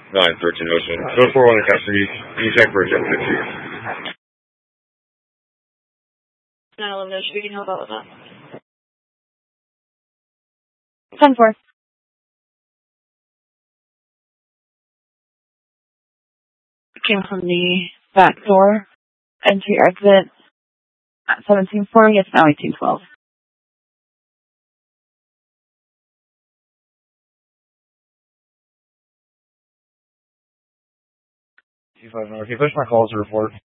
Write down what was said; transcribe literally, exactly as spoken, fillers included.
nine thirteen Ocean. Code four one Captain, you, you check for a jet fifty. nine eleven Ocean, we can help out with that. ten four. Came from the back door, entry exit at seventeen forty, it's now eighteen twelve. Two five nine, can you push my calls to report?